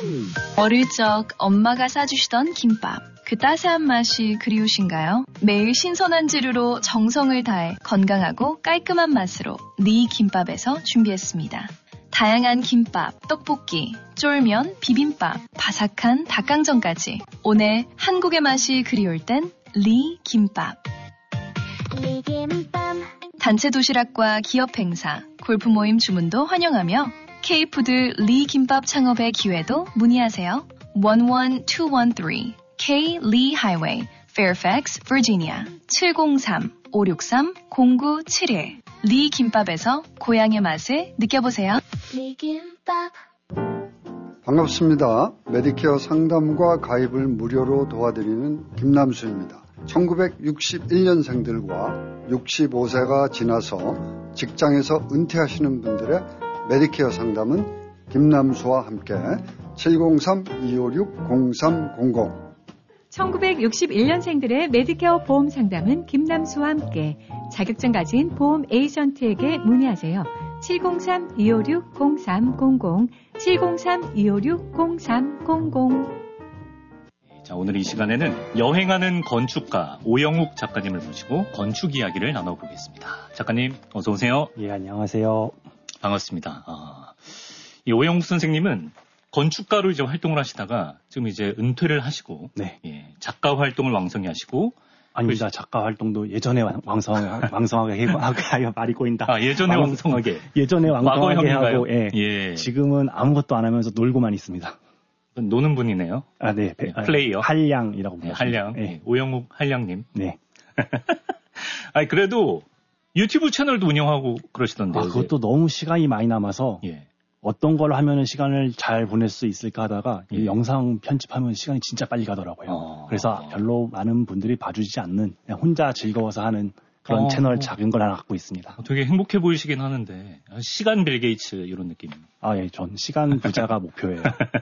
어릴 적 엄마가 싸주시던 김밥. 그 따스한 맛이 그리우신가요? 매일 신선한 재료로 정성을 다해 건강하고 깔끔한 맛으로 리 김밥에서 준비했습니다. 다양한 김밥, 떡볶이, 쫄면, 비빔밥, 바삭한 닭강정까지 오늘 한국의 맛이 그리울 땐 리 김밥. 단체 도시락과 기업 행사, 골프 모임 주문도 환영하며 K푸드 리 김밥 창업의 기회도 문의하세요. 11213 K Lee Highway, Fairfax, Virginia 703-563-0971 리 김밥에서 고향의 맛을 느껴보세요. 리 김밥. 반갑습니다. 메디케어 상담과 가입을 무료로 도와드리는 김남수입니다. 1961년생들과 65세가 지나서 직장에서 은퇴하시는 분들의 메디케어 상담은 김남수와 함께 703-256-0300 1961년생들의 메디케어 보험 상담은 김남수와 함께 자격증 가진 보험 에이전트에게 문의하세요. 703-256-0300 703-256-0300 자, 오늘 이 시간에는 여행하는 건축가 오영욱 작가님을 모시고 건축 이야기를 나눠보겠습니다. 작가님 어서 오세요. 예, 안녕하세요. 반갑습니다. 이 오영욱 선생님은 건축가로 이제 활동을 하시다가 지금 이제 은퇴를 하시고 네. 예, 작가 활동을 왕성히 하시고 아닙니다. 작가 활동도 예전에 왕성하게 하고 말이 꼬인다. 예전에 왕성하게. 예전에 왕성하게 하고 예. 지금은 아무것도 안 하면서 놀고만 있습니다. 노는 분이네요. 네. 플레이어. 한량이라고 부르죠. 한량. 네. 오영욱 한량님. 네. 그래도 유튜브 채널도 운영하고 그러시던데요. 그것도 너무 시간이 많이 남아서 예. 어떤 걸 하면은 시간을 잘 보낼 수 있을까 하다가 이 영상 편집하면 시간이 진짜 빨리 가더라고요. 그래서 별로 많은 분들이 봐주지 않는 그냥 혼자 즐거워서 하는 그런 채널 작은 걸 하나 갖고 있습니다. 되게 행복해 보이시긴 하는데 시간 빌 게이츠 이런 느낌. 예, 전 시간 부자가 목표예요.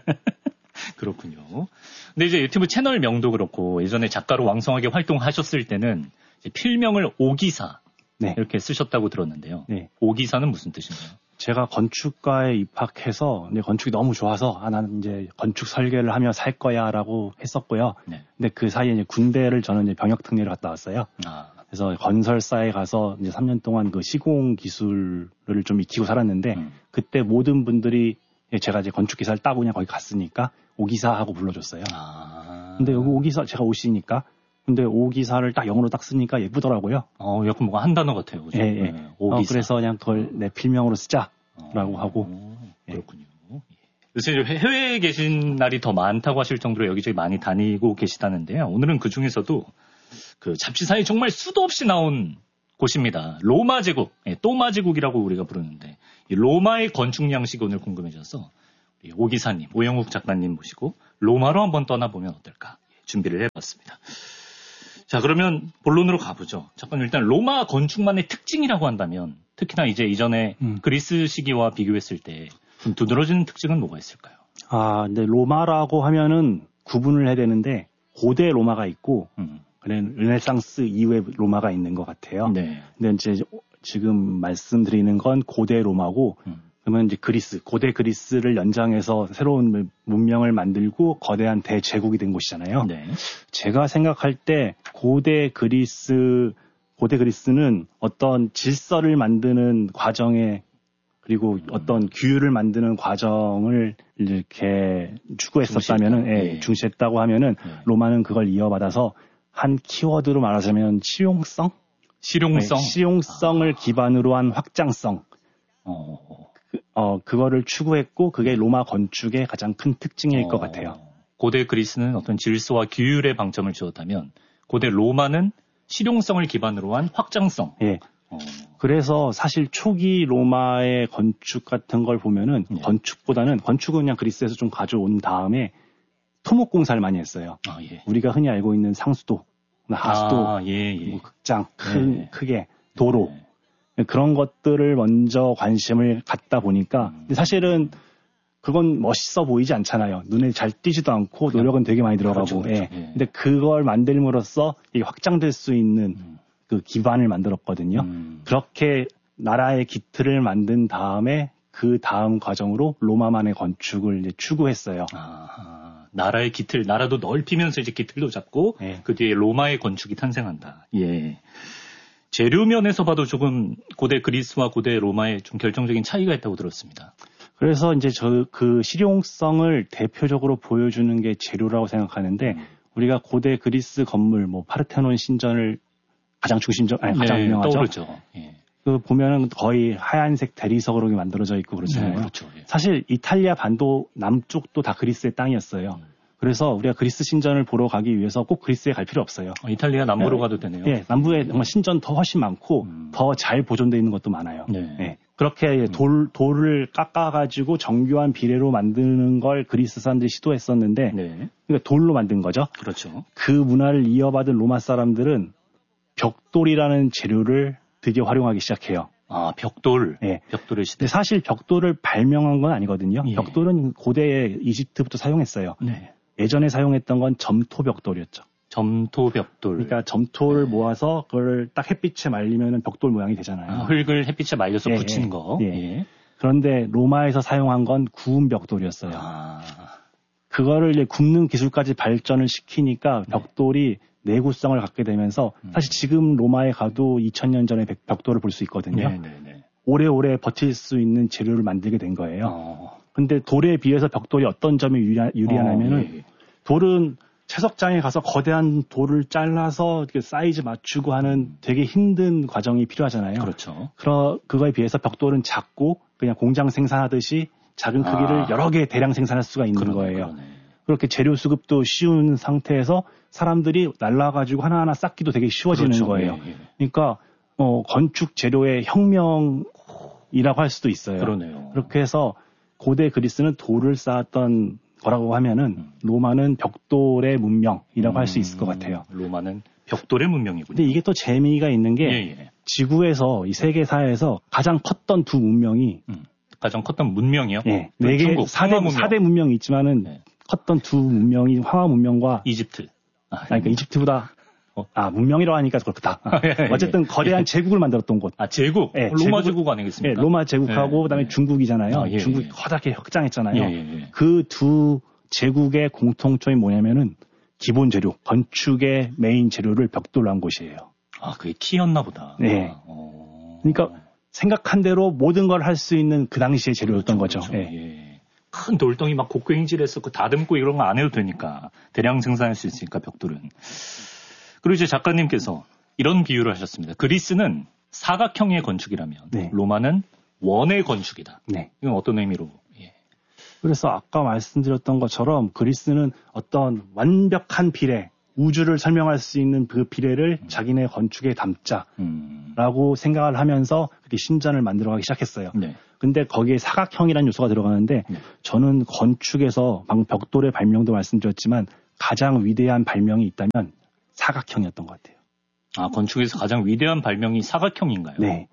그렇군요. 근데 이제 유튜브 채널명도 그렇고 예전에 작가로 왕성하게 활동하셨을 때는 이제 필명을 오기사 네. 이렇게 쓰셨다고 들었는데요. 네. 오기사는 무슨 뜻인가요? 제가 건축과에 입학해서 이제 건축이 너무 좋아서 나는 이제 건축 설계를 하며 살 거야라고 했었고요. 네. 근데 그 사이에 이제 군대를 저는 이제 병역 특례를 갔다 왔어요. 그래서 건설사에 가서 이제 3년 동안 그 시공 기술을 좀 익히고 살았는데 그때 모든 분들이 제가 이제 건축 기사를 따고 그냥 거기 갔으니까 오기사하고 불러줬어요. 근데 여기 오기사 제가 오시니까 근데 오기사를 딱 영어로 딱 쓰니까 예쁘더라고요. 약간 뭔가 한 단어 같아요. 그죠? 예. 오기사. 그래서 그냥 그걸 내 필명으로 쓰자라고 하고. 그렇군요. 요새 해외에 계신 날이 더 많다고 하실 정도로 여기저기 많이 다니고 계시다는데요. 오늘은 그 중에서도 그 잡지사에 정말 수도 없이 나온 곳입니다. 로마 제국, 또마 제국이라고 우리가 부르는데 이 로마의 건축 양식이 오늘 궁금해져서 오기사님, 오영욱 작가님 모시고 로마로 한번 떠나보면 어떨까 준비를 해봤습니다. 자, 그러면 본론으로 가보죠. 잠깐 일단 로마 건축만의 특징이라고 한다면 특히나 이제 이전에 그리스 시기와 비교했을 때 좀 두드러지는 특징은 뭐가 있을까요? 근데 로마라고 하면은 구분을 해야 되는데 고대 로마가 있고 르네상스 이후의 로마가 있는 것 같아요. 네. 근데 이제 지금 말씀드리는 건 고대 로마고 그러면 이제 고대 그리스를 연장해서 새로운 문명을 만들고 거대한 대제국이 된 곳이잖아요. 네. 제가 생각할 때 고대 그리스는 어떤 질서를 만드는 과정에 그리고 어떤 규율을 만드는 과정을 이렇게 추구했었다면은, 중시했다고 하면은 로마는 그걸 이어받아서 한 키워드로 말하자면 실용성을 기반으로 한 확장성. 그거를 추구했고 그게 로마 건축의 가장 큰 특징일 것 같아요. 고대 그리스는 어떤 질서와 규율에 방점을 주었다면 고대 로마는 실용성을 기반으로 한 확장성. 예. 그래서 사실 초기 로마의 건축 같은 걸 보면은 건축은 그냥 그리스에서 좀 가져온 다음에 토목공사를 많이 했어요. 우리가 흔히 알고 있는 상수도, 하수도, 뭐 극장, 크게 도로. 그런 것들을 먼저 관심을 갖다 보니까 사실은 그건 멋있어 보이지 않잖아요. 눈에 잘 띄지도 않고 노력은 되게 많이 들어가고. 그렇죠. 근데 그걸 만들므로써 확장될 수 있는 그 기반을 만들었거든요. 그렇게 나라의 기틀을 만든 다음에 그 다음 과정으로 로마만의 건축을 이제 추구했어요. 나라의 기틀, 나라도 넓히면서 이제 기틀도 잡고 예. 그 뒤에 로마의 건축이 탄생한다. 예. 재료면에서 봐도 조금 고대 그리스와 고대 로마의 좀 결정적인 차이가 있다고 들었습니다. 그래서 이제 그 실용성을 대표적으로 보여주는 게 재료라고 생각하는데 우리가 고대 그리스 건물, 뭐 파르테논 신전을 가장 가장 유명하죠. 떠오르죠. 예. 그 보면은 거의 하얀색 대리석으로 만들어져 있고 그렇잖아요. 그렇죠. 예. 사실 이탈리아 반도 남쪽도 다 그리스의 땅이었어요. 그래서 우리가 그리스 신전을 보러 가기 위해서 꼭 그리스에 갈 필요 없어요. 이탈리아 남부로 가도 되네요. 예, 남부에 정말 신전 더 훨씬 많고 더 잘 보존되어 있는 것도 많아요. 네. 예, 그렇게 돌을 깎아가지고 정교한 비례로 만드는 걸 그리스 사람들이 시도했었는데 네. 그러니까 돌로 만든 거죠. 그렇죠. 그 문화를 이어받은 로마 사람들은 벽돌이라는 재료를 드디어 활용하기 시작해요. 벽돌. 예. 벽돌의 시대. 근데 사실 벽돌을 발명한 건 아니거든요. 예. 벽돌은 고대 이집트부터 사용했어요. 네. 예전에 사용했던 건 점토 벽돌이었죠. 점토 벽돌. 그러니까 점토를 모아서 그걸 딱 햇빛에 말리면 벽돌 모양이 되잖아요. 흙을 햇빛에 말려서 붙이는 거. 예. 예. 그런데 로마에서 사용한 건 구운 벽돌이었어요. 그거를 이제 굽는 기술까지 발전을 시키니까 벽돌이 내구성을 갖게 되면서 사실 지금 로마에 가도 2000년 전에 벽돌을 볼 수 있거든요. 네네네. 오래오래 버틸 수 있는 재료를 만들게 된 거예요. 근데 돌에 비해서 벽돌이 어떤 점이 유리하냐면은 예. 돌은 채석장에 가서 거대한 돌을 잘라서 이렇게 사이즈 맞추고 하는 되게 힘든 과정이 필요하잖아요. 그렇죠. 그거에 비해서 벽돌은 작고 그냥 공장 생산하듯이 작은 크기를 여러 개 대량 생산할 수가 있는 거예요. 그러네. 그렇게 재료 수급도 쉬운 상태에서 사람들이 날라가지고 하나하나 쌓기도 되게 쉬워지는 그렇죠. 거예요. 예. 그러니까 건축 재료의 혁명이라고 할 수도 있어요. 그러네요. 그렇게 해서 고대 그리스는 돌을 쌓았던 거라고 하면은 로마는 벽돌의 문명이라고 할 수 있을 것 같아요. 로마는 벽돌의 문명이군요. 근데 이게 또 재미가 있는 게 지구에서 이 세계사에서 가장 컸던 두 문명이 가장 컸던 문명이요? 네 개 4대 문명이 있지만은 컸던 두 문명이 황하 문명과 이집트. 그러니까 이집트보다 문명이라고 하니까 그렇다. 어쨌든 거대한 제국을 만들었던 곳. 제국? 네, 로마 제국 아니겠습니까? 네, 로마 제국하고 그다음에 중국이잖아요. 예, 중국이 커다랗게 확장했잖아요. 예. 그 두 제국의 공통점이 뭐냐면은 기본 재료, 건축의 메인 재료를 벽돌로 한 곳이에요. 그게 키였나 보다. 네. 그러니까 생각한 대로 모든 걸 할 수 있는 그 당시의 재료였던 거죠. 그렇죠. 예. 큰 돌덩이 막 곡괭이질해서 다듬고 이런 거 안 해도 되니까 대량 생산할 수 있으니까 벽돌은. 그리고 이제 작가님께서 이런 비유를 하셨습니다. 그리스는 사각형의 건축이라면 로마는 원의 건축이다. 네. 이건 어떤 의미로? 예. 그래서 아까 말씀드렸던 것처럼 그리스는 어떤 완벽한 비례, 우주를 설명할 수 있는 그 비례를 자기네 건축에 담자라고 생각을 하면서 그렇게 신전을 만들어가기 시작했어요. 네. 근데 거기에 사각형이라는 요소가 들어가는데 저는 건축에서 방금 벽돌의 발명도 말씀드렸지만 가장 위대한 발명이 있다면 사각형이었던 것 같아요. 건축에서 가장 위대한 발명이 사각형인가요? 네.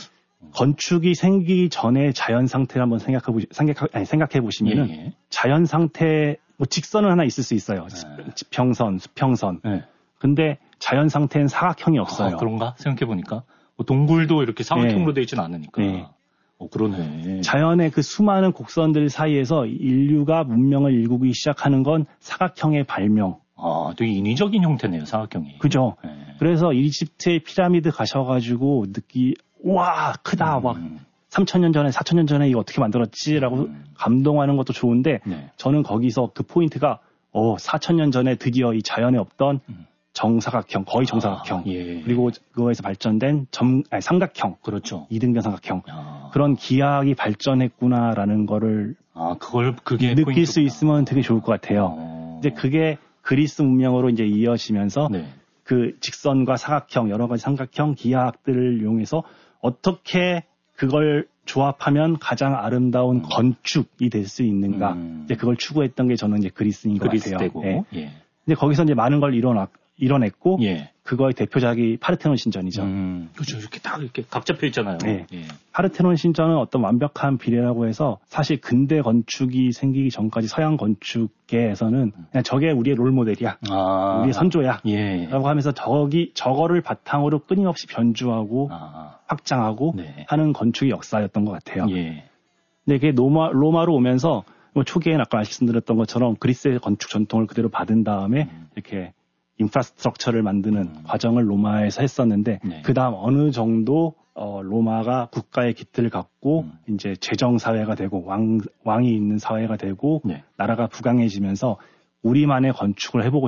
건축이 생기기 전에 자연 상태를 한번 생각해 보시면은 자연 상태 뭐 직선은 하나 있을 수 있어요. 지평선, 수평선. 근데 자연 상태는 사각형이 없어요. 그런가? 생각해 보니까 동굴도 이렇게 사각형으로 되어 있지는 않으니까. 그러네. 자연의 그 수많은 곡선들 사이에서 인류가 문명을 일구기 시작하는 건 사각형의 발명. 되게 인위적인 형태네요, 사각형이. 그죠. 그래서 이집트의 피라미드 가셔가지고 와, 크다. 막 3,000년 전에, 4,000년 전에 이거 어떻게 만들었지라고 감동하는 것도 좋은데 저는 거기서 그 포인트가 4,000년 전에 드디어 이 자연에 없던 정사각형, 거의 정사각형. 그리고 그거에서 발전된 삼각형. 그렇죠. 이등변 삼각형. 그런 기하학이 발전했구나라는 거를 그게 느낄 포인트구나. 수 있으면 되게 좋을 것 같아요. 이제 그게 그리스 문명으로 이제 이어지면서 그 직선과 사각형, 여러 가지 삼각형 기하학들을 이용해서 어떻게 그걸 조합하면 가장 아름다운 건축이 될 수 있는가. 이제 그걸 추구했던 게 저는 이제 그리스인 것 같아요. 때고. 근데 거기서 이제 많은 걸 이뤄냈고 그거의 대표작이 파르테논 신전이죠. 그렇죠. 이렇게 딱 이렇게 각 잡혀 있잖아요. 파르테논 신전은 어떤 완벽한 비례라고 해서 사실 근대 건축이 생기기 전까지 서양 건축계에서는 그냥 저게 우리의 롤모델이야. 우리의 선조야. 라고 하면서 저거를 바탕으로 끊임없이 변주하고 확장하고 하는 건축의 역사였던 것 같아요. 근데 그게 로마로 오면서 초기에는 아까 말씀드렸던 것처럼 그리스의 건축 전통을 그대로 받은 다음에 이렇게 인프라스트럭처를 만드는 과정을 로마에서 했었는데 네. 그 다음 어느 정도 로마가 국가의 기틀을 갖고 이제 재정 사회가 되고 왕이 있는 사회가 되고 네. 나라가 부강해지면서 우리만의 건축을 해보고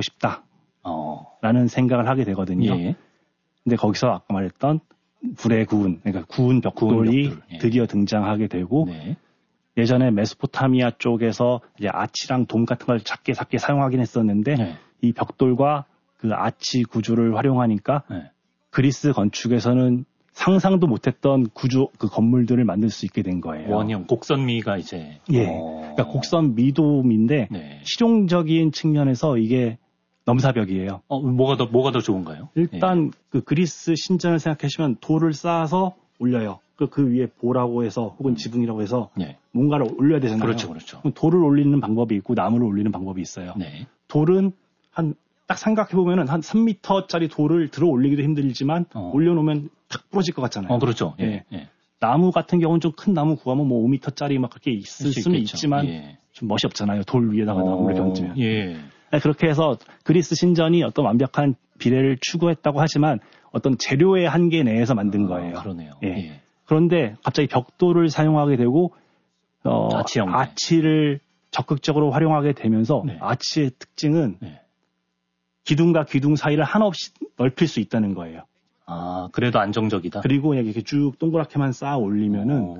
싶다라는 생각을 하게 되거든요. 예. 근데 거기서 아까 말했던 불의 구운, 그러니까 구운 벽돌이 예. 드디어 등장하게 되고 네. 예전에 메소포타미아 쪽에서 이제 아치랑 돔 같은 걸 작게 사용하긴 했었는데 네. 이 벽돌과 그 아치 구조를 활용하니까 네. 그리스 건축에서는 상상도 못했던 구조 그 건물들을 만들 수 있게 된 거예요. 원형 곡선미가 이제 예, 그러니까 곡선 미도미인데 네. 실용적인 측면에서 이게 넘사벽이에요. 뭐가 더 좋은가요? 일단 예. 그 그리스 신전을 생각하시면 돌을 쌓아서 올려요. 그 위에 보라고 해서 혹은 지붕이라고 해서 예. 뭔가를 올려야 되잖아요. 그렇죠, 그렇죠. 돌을 올리는 방법이 있고 나무를 올리는 방법이 있어요. 네. 돌은 딱 생각해보면 한 3m짜리 돌을 들어 올리기도 힘들지만 올려놓으면 탁 부러질 것 같잖아요. 그렇죠. 예. 예. 예. 나무 같은 경우는 좀 큰 나무 구하면 뭐 5m짜리 막 그렇게 있을 수는 있지만 예. 좀 멋이 없잖아요. 돌 위에다가 나무를 얹으면. 예. 그렇게 해서 그리스 신전이 어떤 완벽한 비례를 추구했다고 하지만 어떤 재료의 한계 내에서 만든 거예요. 그러네요. 예. 예. 그런데 갑자기 벽돌을 사용하게 되고 아치형 아치를 적극적으로 활용하게 되면서 네. 아치의 특징은 네. 기둥과 기둥 사이를 한없이 넓힐 수 있다는 거예요. 그래도 안정적이다. 그리고 그냥 이렇게 쭉 동그랗게만 쌓아 올리면은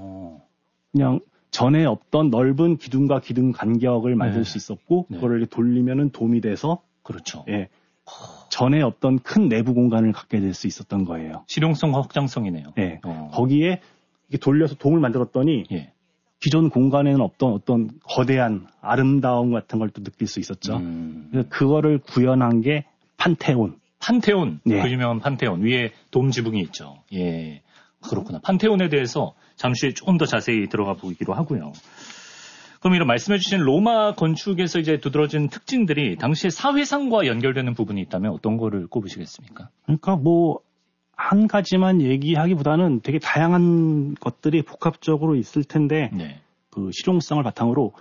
그냥 전에 없던 넓은 기둥과 기둥 간격을 만들 수 있었고 네. 그거를 돌리면은 돔이 돼서 그렇죠. 예. 전에 없던 큰 내부 공간을 갖게 될 수 있었던 거예요. 실용성과 확장성이네요. 예. 거기에 이렇게 돌려서 돔을 만들었더니 예. 기존 공간에는 없던 어떤 거대한 아름다움 같은 걸 또 느낄 수 있었죠. 그래서 그거를 구현한 게 판테온. 예. 그 유명한 판테온. 위에 돔 지붕이 있죠. 예. 그렇구나. 판테온에 대해서 잠시 조금 더 자세히 들어가 보기로 하고요. 그럼 이런 말씀해주신 로마 건축에서 이제 두드러진 특징들이 당시의 사회상과 연결되는 부분이 있다면 어떤 거를 꼽으시겠습니까? 그러니까 한 가지만 얘기하기보다는 되게 다양한 것들이 복합적으로 있을 텐데 네. 그 실용성을 바탕으로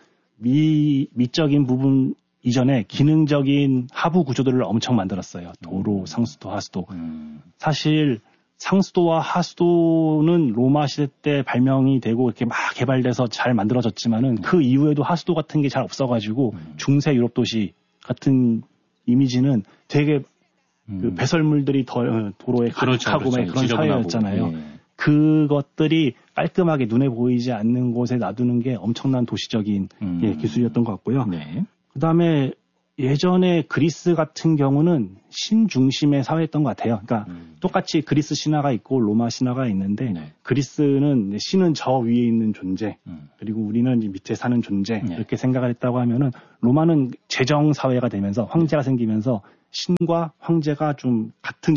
미적인 부분 이전에 기능적인 하부 구조들을 엄청 만들었어요. 도로, 상수도, 하수도. 사실 상수도와 하수도는 로마 시대 때 발명이 되고 이렇게 막 개발돼서 잘 만들어졌지만은 그 이후에도 하수도 같은 게 잘 없어가지고 중세 유럽 도시 같은 이미지는 되게 그 배설물들이 도로에 가득하고 그런 사회였잖아요. 예. 그것들이 깔끔하게 눈에 보이지 않는 곳에 놔두는 게 엄청난 도시적인 기술이었던 것 같고요. 네. 그다음에 예전에 그리스 같은 경우는 신 중심의 사회였던 것 같아요. 그러니까 똑같이 그리스 신화가 있고 로마 신화가 있는데 네. 그리스는 신은 저 위에 있는 존재 그리고 우리는 밑에 사는 존재 네. 이렇게 생각을 했다고 하면은 로마는 재정 사회가 되면서 황제가 생기면서 신과 황제가 좀 같은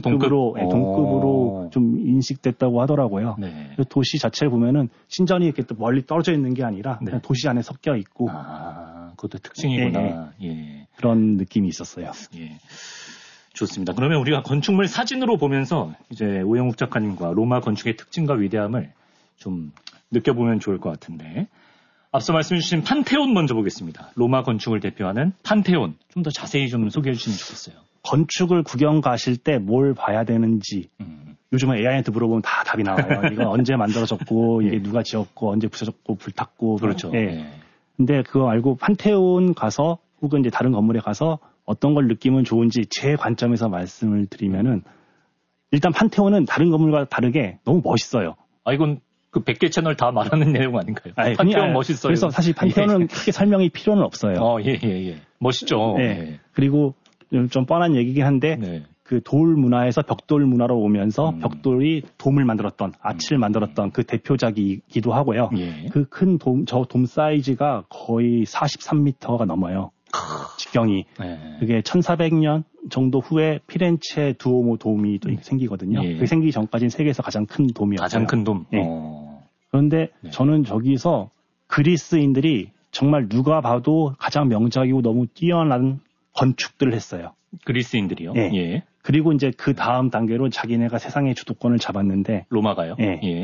동급으로 좀 인식됐다고 하더라고요. 네. 도시 자체를 보면은 신전이 이렇게 또 멀리 떨어져 있는 게 아니라 네. 그냥 도시 안에 섞여 있고. 그것도 특징이구나. 예. 그런 느낌이 있었어요. 예. 좋습니다. 그러면 우리가 건축물 사진으로 보면서 이제 오영욱 작가님과 로마 건축의 특징과 위대함을 좀 느껴보면 좋을 것 같은데. 앞서 말씀해주신 판테온 먼저 보겠습니다. 로마 건축을 대표하는 판테온. 좀 더 자세히 좀 소개해 주시면 좋겠어요. 건축을 구경 가실 때 뭘 봐야 되는지 요즘은 AI한테 물어보면 다 답이 나와요. 이건 언제 만들어졌고 이게 누가 지었고 언제 부서졌고 불탔고 그렇죠. 예. 근데 그거 알고 판테온 가서 혹은 이제 다른 건물에 가서 어떤 걸 느끼면 좋은지 제 관점에서 말씀을 드리면은 일단 판테온은 다른 건물과 다르게 너무 멋있어요. 이건 그 100개 채널 다 말하는 내용 아닌가요? 판테온 멋있어요. 그래서 사실 판테온은 크게 설명이 필요는 없어요. 예. 멋있죠. 네. 예. 그리고 좀 뻔한 얘기긴 한데 네. 그 돌 문화에서 벽돌 문화로 오면서 벽돌이 돔을 만들었던 아치를 만들었던 그 대표작이기도 하고요. 예. 그 큰 저 돔 사이즈가 거의 43m가 넘어요. 직경이. 네. 그게 1400년 정도 후에 피렌체 두오모 돔이 또 생기거든요. 예. 그게 생기기 전까지는 세계에서 가장 큰 돔이었어요. 가장 큰 돔. 예. 그런데 네. 저는 저기서 그리스인들이 정말 누가 봐도 가장 명작이고 너무 뛰어난 건축들을 했어요. 그리스인들이요? 예. 예. 그리고 이제 그 다음 단계로 자기네가 세상의 주도권을 잡았는데 로마가요? 예. 예.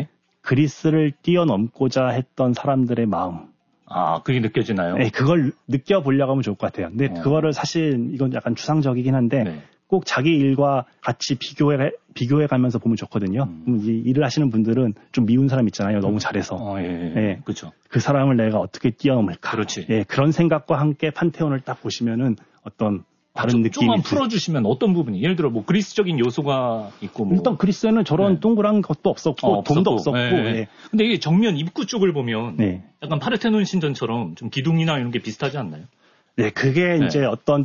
그리스를 뛰어넘고자 했던 사람들의 마음. 그게 느껴지나요? 네, 그걸 느껴보려고 하면 좋을 것 같아요. 근데 그거를 사실 이건 약간 추상적이긴 한데 네. 꼭 자기 일과 같이 비교해 가면서 보면 좋거든요. 이 일을 하시는 분들은 좀 미운 사람 있잖아요. 너무 잘해서. 예. 그렇죠. 그 사람을 내가 어떻게 뛰어넘을까. 그렇지. 예, 그런 생각과 함께 판테온을 딱 보시면은 어떤 다른 느낌이. 좀만 풀어주시면 어떤 부분이, 예를 들어 뭐 그리스적인 요소가 있고 뭐. 일단 그리스에는 저런 동그란 것도 없었고 돔도 없었고. 예. 근데 이게 정면 입구 쪽을 보면 약간 파르테논 신전처럼 좀 기둥이나 이런 게 비슷하지 않나요? 네, 그게 이제 어떤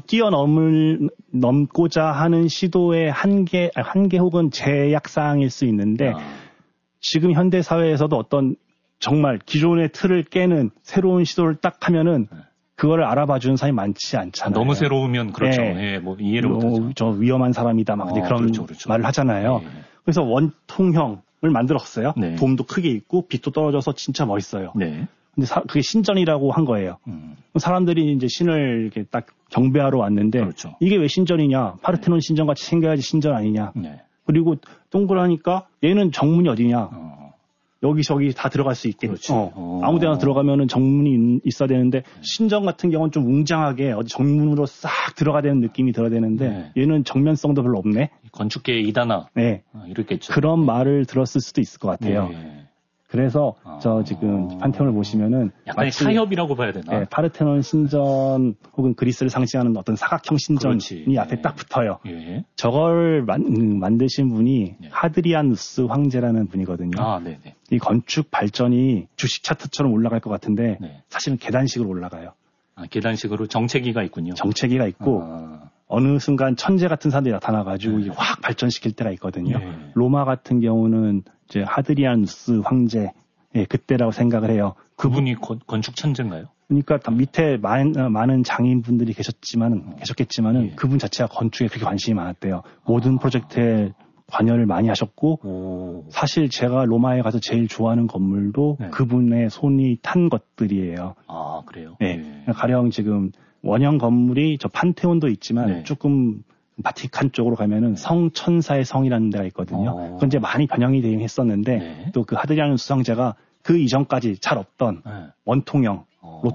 넘고자 하는 시도의 한계 혹은 제약사항일 수 있는데, 지금 현대 사회에서도 어떤 정말 기존의 틀을 깨는 새로운 시도를 딱 하면은, 그거를 알아봐 주는 사람이 많지 않잖아요. 너무 새로우면 그렇죠. 예, 뭐 이해를 못하죠. 저 위험한 사람이다 막 그런 그렇죠. 말을 하잖아요. 그래서 원통형을 만들었어요. 돔도 크게 있고 빛도 떨어져서 진짜 멋있어요. 근데 그게 신전이라고 한 거예요. 사람들이 이제 신을 이렇게 딱 경배하러 왔는데, 이게 왜 신전이냐? 파르테논 신전 같이 생겨야지 신전 아니냐? 그리고 동그라니까 얘는 정문이 어디냐? 여기저기 다 들어갈 수 있게. 아무 데나 들어가면은 정문이 있어야 되는데, 신전 같은 경우는 좀 웅장하게 어디 정문으로 싹 들어가야 되는 느낌이 들어야 되는데, 얘는 정면성도 별로 없네. 건축계의 이단아. 이렇겠죠. 그런 말을 들었을 수도 있을 것 같아요. 그래서 저 지금 판테온을 보시면은 약간의 타협이라고 봐야 되나? 네, 파르테논 신전 혹은 그리스를 상징하는 어떤 사각형 신전이 앞에 딱 붙어요. 저걸 만드신 분이 하드리아누스 황제라는 분이거든요. 이 건축 발전이 주식 차트처럼 올라갈 것 같은데 사실은 계단식으로 올라가요. 계단식으로 정체기가 있군요. 정체기가 있고 어느 순간 천재 같은 사람들이 나타나가지고 확 발전시킬 때가 있거든요. 로마 같은 경우는 이제 하드리아누스 황제 그때라고 생각을 해요. 그분이 건축 천재인가요? 그러니까 밑에 많은 장인분들이 계셨겠지만은 그분 자체가 건축에 그렇게 관심이 많았대요. 모든 프로젝트에 관여를 많이 하셨고 사실 제가 로마에 가서 제일 좋아하는 건물도 그분의 손이 탄 것들이에요. 그래요? 가령 지금 원형 건물이 저 판테온도 있지만 조금 바티칸 쪽으로 가면은 성천사의 성이라는 데가 있거든요. 그건 이제 많이 변형이 되긴 했었는데 또 그 하드리아누스 황제가 그 이전까지 잘 없던 원통형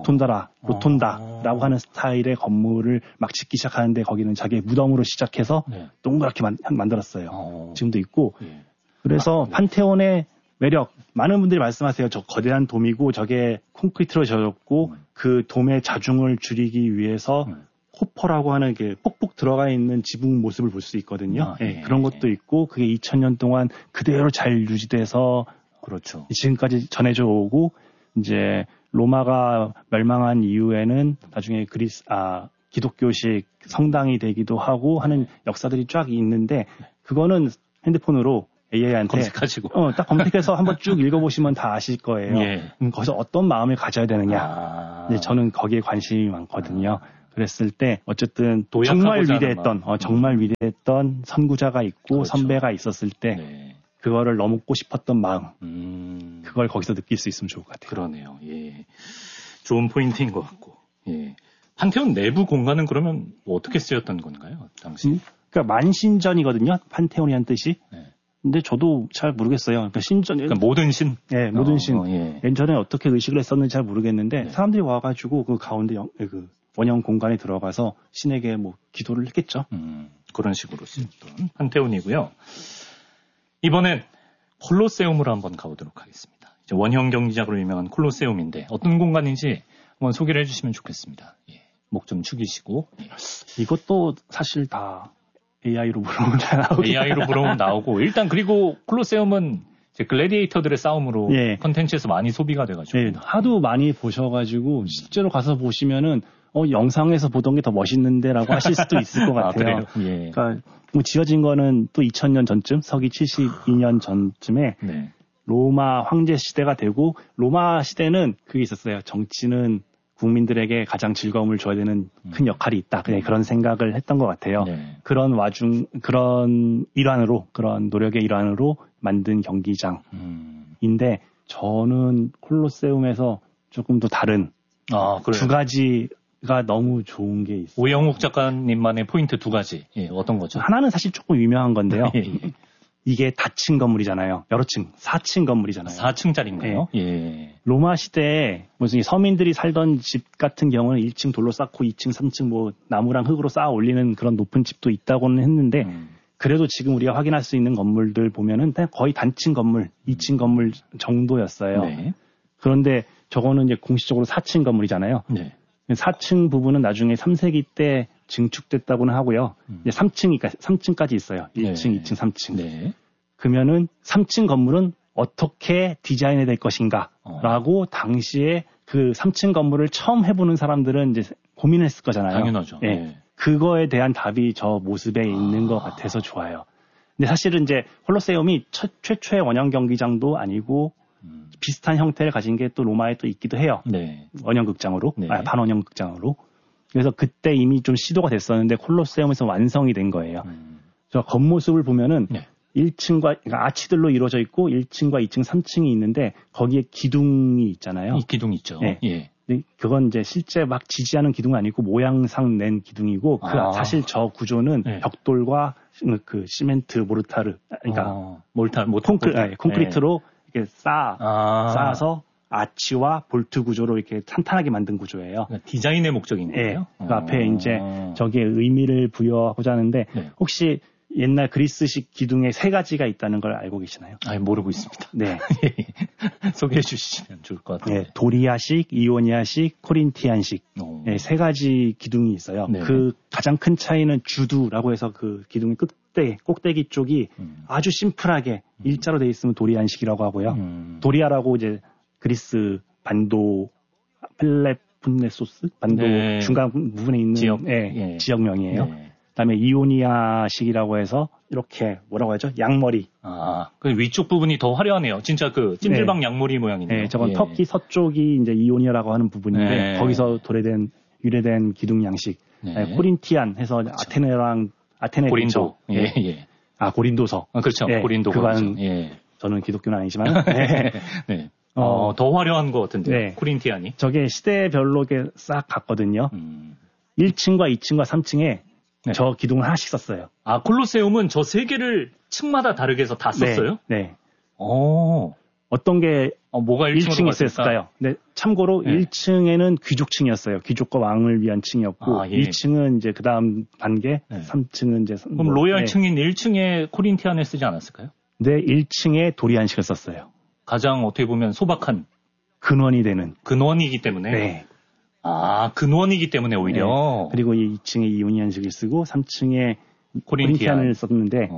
로톤다라고 하는 스타일의 건물을 막 짓기 시작하는데 거기는 자기의 무덤으로 시작해서 동그랗게 만들었어요. 지금도 있고. 그래서 판테온의 매력, 많은 분들이 말씀하세요. 저 거대한 돔이고 저게 콘크리트로 지어졌고 그 돔의 자중을 줄이기 위해서 코퍼라고 하는 게 폭폭 들어가 있는 지붕 모습을 볼 수 있거든요. 그런 것도 있고 그게 2000년 동안 그대로 잘 유지돼서 지금까지 전해져 오고 이제 로마가 멸망한 이후에는 나중에 기독교식 성당이 되기도 하고 하는 역사들이 쫙 있는데 그거는 핸드폰으로 AI한테 검색하시고 딱 검색해서 한번 쭉 읽어보시면 다 아실 거예요. 거기서 어떤 마음을 가져야 되느냐. 저는 거기에 관심이 많거든요. 그랬을 때 어쨌든 정말 위대했던 선구자가 있고 선배가 있었을 때 그거를 넘고 싶었던 마음 그걸 거기서 느낄 수 있으면 좋을 것 같아요. 그러네요. 좋은 포인트인 것 같고. 판테온 내부 공간은 그러면 어떻게 쓰였던 건가요? 당시? 그러니까 만신전이거든요. 판테온이란 뜻이. 근데 저도 잘 모르겠어요. 그러니까 신전, 그러니까 모든 신? 네, 모든 신. 예전에 어떻게 의식을 했었는지 잘 모르겠는데 사람들이 와가지고 그 가운데 그 원형 공간에 들어가서 신에게 뭐 기도를 했겠죠. 그런 식으로 쓰였던 판테온이고요. 이번엔 콜로세움으로 한번 가보도록 하겠습니다. 이제 원형 경기장으로 유명한 콜로세움인데 어떤 공간인지 한번 소개를 해주시면 좋겠습니다. 목 좀 축이시고. 이것도 사실 다 AI로 물어보면 나오고. AI로 물어보면 나오고. 일단 그리고 콜로세움은 이제 글래디에이터들의 싸움으로 컨텐츠에서 많이 소비가 돼가지고. 하도 많이 보셔가지고 실제로 가서 보시면은 영상에서 보던 게 더 멋있는데라고 하실 수도 있을 것 같아요. 그러니까 뭐 지어진 거는 또 2000년 전쯤, 서기 72년 전쯤에 로마 황제 시대가 되고 로마 시대는 그게 있었어요. 정치는 국민들에게 가장 즐거움을 줘야 되는 큰 역할이 있다. 그냥 그런 생각을 했던 것 같아요. 그런 그런 노력의 일환으로 만든 경기장인데 저는 콜로세움에서 조금 더 다른 두 가지가 너무 좋은 게 있어요. 오영욱 작가님만의 포인트 두 가지. 어떤 거죠? 하나는 사실 조금 유명한 건데요. 이게 다층 건물이잖아요. 여러 층, 4층 건물이잖아요. 4층짜리인가요? 네. 예. 로마 시대에 무슨 서민들이 살던 집 같은 경우는 1층 돌로 쌓고 2층, 3층 뭐 나무랑 흙으로 쌓아 올리는 그런 높은 집도 있다고는 했는데 그래도 지금 우리가 확인할 수 있는 건물들 보면은 거의 단층 건물, 2층 건물 정도였어요. 네. 그런데 저거는 이제 공식적으로 4층 건물이잖아요. 네. 4층 부분은 나중에 3세기 때 증축됐다고는 하고요. 이제 3층까지 있어요. 1층, 네. 2층, 3층. 네. 그러면은 3층 건물은 어떻게 디자인이 될 것인가라고 당시에 그 3층 건물을 처음 해보는 사람들은 이제 고민을 했을 거잖아요. 당연하죠. 네. 네. 그거에 대한 답이 저 모습에 있는 것 같아서 좋아요. 근데 사실은 이제 콜로세움이 최초의 원형 경기장도 아니고 비슷한 형태를 가진 게 또 로마에 또 있기도 해요. 네. 원형 극장으로, 네. 반원형 극장으로. 그래서 그때 이미 좀 시도가 됐었는데 콜로세움에서 완성이 된 거예요. 저 겉모습을 보면은 네. 1층과 그러니까 아치들로 이루어져 있고 1층과 2층, 3층이 있는데 거기에 기둥이 있잖아요. 이 기둥 있죠. 네. 예. 그건 이제 실제 막 지지하는 기둥은 아니고 모양상 낸 기둥이고 사실 저 구조는 네. 벽돌과 그 시멘트 모르타르 그러니까 콘크리트로 네. 이렇게 쌓아서 아치와 볼트 구조로 이렇게 탄탄하게 만든 구조예요. 그러니까 디자인의 목적인 거예요? 네. 그 앞에 이제 저기에 의미를 부여하고자 하는데 네. 혹시 옛날 그리스식 기둥에 3가지가 있다는 걸 알고 계시나요? 모르고 있습니다. 네. 소개해 주시면 좋을 것 같아요. 네. 도리아식, 이오니아식, 코린티안식. 네, 3가지 기둥이 있어요. 네. 그 가장 큰 차이는 주두라고 해서 그 기둥의 꼭대기 쪽이 아주 심플하게 일자로 돼 있으면 도리안식이라고 하고요. 도리아라고 이제 그리스 반도 펠레폰네소스 반도 네. 중간 부분에 있는 지역명이에요. 네. 그다음에 이오니아식이라고 해서 이렇게 뭐라고 하죠? 양머리. 그 위쪽 부분이 더 화려하네요. 진짜 그 찜질방 네. 양머리 모양이네요. 네, 저건 터키 서쪽이 이제 이오니아라고 하는 부분인데 네. 거기서 유래된 기둥 양식. 네. 코린티안 해서 그렇죠. 아테네 고린도. 예, 예. 고린도서. 그렇죠. 예, 고린도. 그건 예. 저는 기독교는 아니지만. 네. 네. 더 화려한 것 같은데. 네. 코린티안이. 저게 시대별로 이렇게 싹 갔거든요. 1층과 2층과 3층에 네. 저 기둥을 하나씩 썼어요. 콜로세움은 저 3개를 층마다 다르게 해서 다 썼어요? 네. 어떤 게 뭐가 1층에 있었을까요? 네, 참고로 네. 1층에는 귀족층이었어요. 귀족과 왕을 위한 층이었고 예. 2층은 이제 그다음 단계, 네. 3층은 이제 그럼 로얄층인 1층에 코린티안을 쓰지 않았을까요? 네, 1층에 도리안식을 썼어요. 가장 어떻게 보면 소박한 근원이 되는 근원이기 때문에. 네. 근원이기 때문에 오히려. 네. 그리고 2층에 이오니안식을 쓰고 3층에 코린티안을 썼는데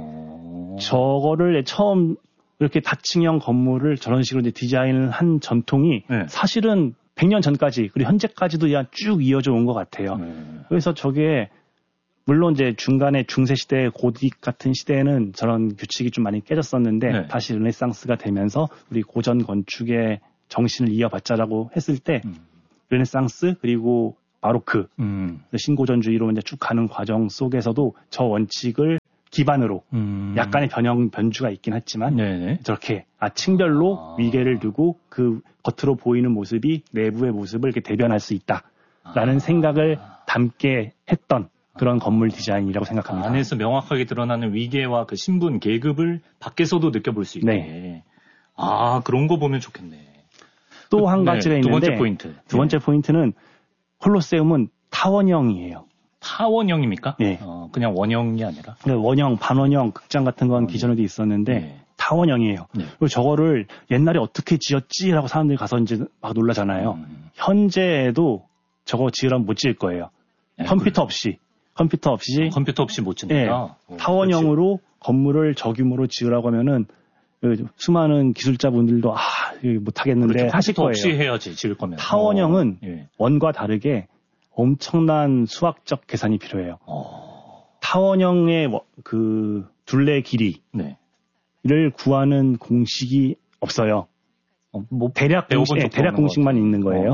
저거를 처음 이렇게 다층형 건물을 저런 식으로 이제 디자인을 한 전통이 네. 사실은 100년 전까지 그리고 현재까지도 그냥 쭉 이어져 온 것 같아요. 그래서 저게 물론 이제 중간에 중세 시대 고딕 같은 시대에는 저런 규칙이 좀 많이 깨졌었는데 네. 다시 르네상스가 되면서 우리 고전 건축의 정신을 이어받자라고 했을 때 르네상스 그리고 바로크 신고전주의로 이제 쭉 가는 과정 속에서도 저 원칙을 기반으로 약간의 변주가 있긴 했지만 네네. 저렇게 층별로 위계를 두고 그 겉으로 보이는 모습이 내부의 모습을 이렇게 대변할 수 있다라는 생각을 담게 했던 그런 건물 디자인이라고 생각합니다. 안에서 명확하게 드러나는 위계와 그 신분, 계급을 밖에서도 느껴볼 수 있게. 네. 그런 거 보면 좋겠네. 또 한 가지가 있는데 두 번째 포인트. 두 번째 포인트는 콜로세움은 타원형이에요. 타원형입니까? 네. 그냥 원형이 아니라? 원형, 반원형, 극장 같은 건 기존에도 있었는데 네. 타원형이에요. 네. 그리고 저거를 옛날에 어떻게 지었지라고 사람들이 가서 이제 막 놀라잖아요. 현재에도 저거 지으라면 못 지을 거예요. 네, 컴퓨터 없이 못 짓는다. 네. 타원형으로 그렇지. 건물을 저 규모로 지으라고 하면은 수많은 기술자분들도 못하겠는데 그렇죠. 하실 거예요. 없이 해야지 지을 거면. 타원형은 원과 다르게 엄청난 수학적 계산이 필요해요. 타원형의 그 둘레 길이를 구하는 공식이 없어요. 대략 공식만 있는 거예요.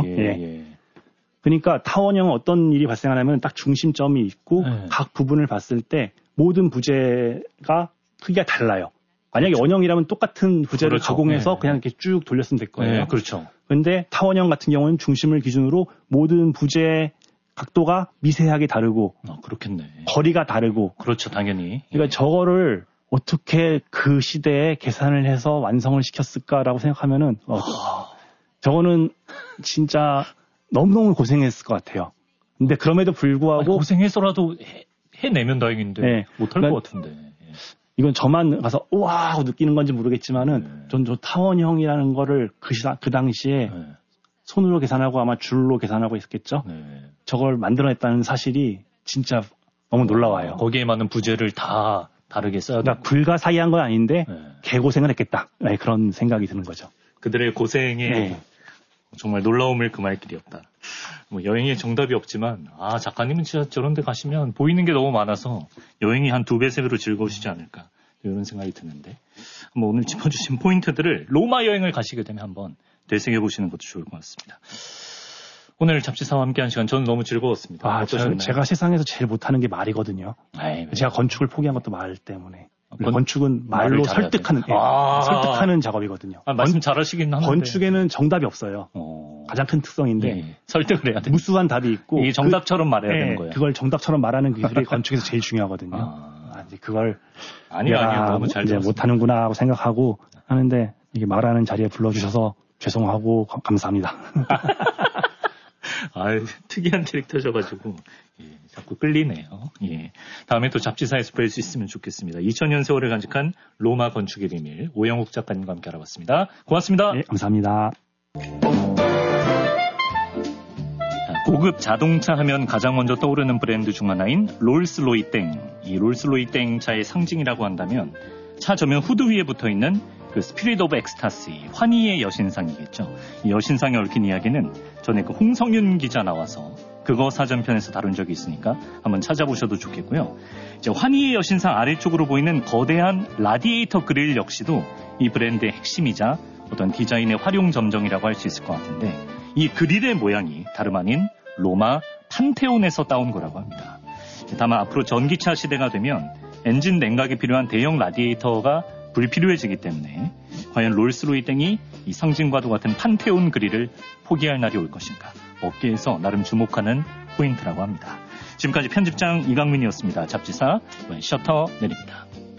그러니까 타원형은 어떤 일이 발생하냐면 딱 중심점이 있고 각 부분을 봤을 때 모든 부재가 크기가 달라요. 만약에 그렇죠. 원형이라면 똑같은 부재를 그렇죠. 가공해서 그냥 이렇게 쭉 돌렸으면 될 거예요. 그렇죠. 그런데 타원형 같은 경우는 중심을 기준으로 모든 부재의 각도가 미세하게 다르고 그렇겠네. 거리가 다르고 그렇죠. 당연히. 그러니까 저거를 어떻게 그 시대에 계산을 해서 완성을 시켰을까라고 생각하면은 저거는 진짜 너무너무 고생했을 것 같아요. 근데 그럼에도 불구하고 고생해서라도 해내면 다행인데 네. 못할 것 같은데. 이건 저만 가서 우와 하고 느끼는 건지 모르겠지만은 전 저 타원형이라는 거를 그 당시에 손으로 계산하고 아마 줄로 계산하고 있었겠죠. 저걸 만들어냈다는 사실이 진짜 너무 놀라워요. 거기에 맞는 부재를 다 다르게 써야 그러니까 불가사의한 건 아닌데 개고생을 했겠다. 네, 그런 생각이 드는 거죠. 그들의 고생에 정말 놀라움을 금할 길이 없다. 뭐 여행에 정답이 없지만 작가님은 진짜 저런 데 가시면 보이는 게 너무 많아서 여행이 한 2배, 3배로 즐거우시지 않을까 이런 생각이 드는데 한번 오늘 짚어주신 포인트들을 로마 여행을 가시게 되면 한번 되새겨보시는 것도 좋을 것 같습니다. 오늘 잡지사와 함께한 시간 저는 너무 즐거웠습니다. 제가 세상에서 제일 못하는 게 말이거든요. 제가 건축을 포기한 것도 말 때문에. 건축은 말로 설득하는 설득하는 작업이거든요. 말씀 잘하시긴 하는데 건축에는 정답이 없어요. 가장 큰 특성인데 설득을 해야 돼. 무수한 답이 있고 이 정답처럼 말해야 되는 거예요. 그걸 정답처럼 말하는 기술이 건축에서 제일 중요하거든요. 그걸 아니요 너무 잘 이제 못하는구나 하고 생각하고 하는데 이게 말하는 자리에 불러주셔서 죄송하고 감사합니다. 특이한 캐릭터셔가지고 자꾸 끌리네요. 다음에 또 잡지사에서 뵐 수 있으면 좋겠습니다. 2000년 세월을 간직한 로마 건축의 비밀 오영욱 작가님과 함께 알아봤습니다. 고맙습니다. 네, 감사합니다. 고급 자동차 하면 가장 먼저 떠오르는 브랜드 중 하나인 롤스로이땡. 이 롤스로이땡 차의 상징이라고 한다면 차 저면 후드 위에 붙어있는 그 스피릿 오브 엑스타시, 환희의 여신상이겠죠. 이 여신상에 얽힌 이야기는 전에 그 홍성윤 기자 나와서 그거 사전편에서 다룬 적이 있으니까 한번 찾아보셔도 좋겠고요. 이제 환희의 여신상 아래쪽으로 보이는 거대한 라디에이터 그릴 역시도 이 브랜드의 핵심이자 어떤 디자인의 활용 점정이라고 할 수 있을 것 같은데 이 그릴의 모양이 다름 아닌 로마 판테온에서 따온 거라고 합니다. 다만 앞으로 전기차 시대가 되면 엔진 냉각이 필요한 대형 라디에이터가 불필요해지기 때문에 과연 롤스로이땡이 이 상징과도 같은 판테온 그릴을 포기할 날이 올 것인가 업계에서 나름 주목하는 포인트라고 합니다. 지금까지 편집장 이강민이었습니다. 잡지사 셔터 내립니다.